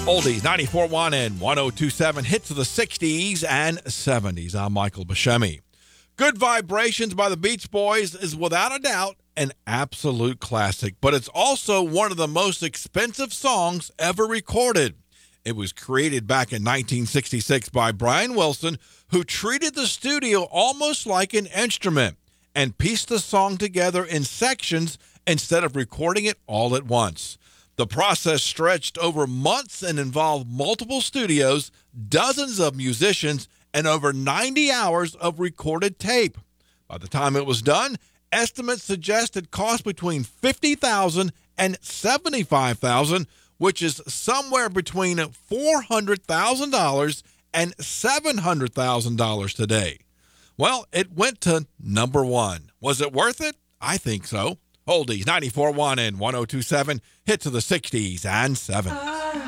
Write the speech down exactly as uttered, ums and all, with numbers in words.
Oldies, ninety-four point one and one oh two point seven, hits of the sixties and seventies. I'm Michael Buscemi. Good Vibrations by the Beach Boys is without a doubt an absolute classic, but it's also one of the most expensive songs ever recorded. It was created back in nineteen sixty-six by Brian Wilson, who treated the studio almost like an instrument and pieced the song together in sections instead of recording it all at once. The process stretched over months and involved multiple studios, dozens of musicians, and over ninety hours of recorded tape. By the time it was done, estimates suggest it cost between fifty thousand dollars and seventy-five thousand dollars, which is somewhere between four hundred thousand dollars and seven hundred thousand dollars today. Well, it went to number one. Was it worth it? I think so. Oldies, ninety-four point one and one oh two point seven, hits of the sixties and seventies.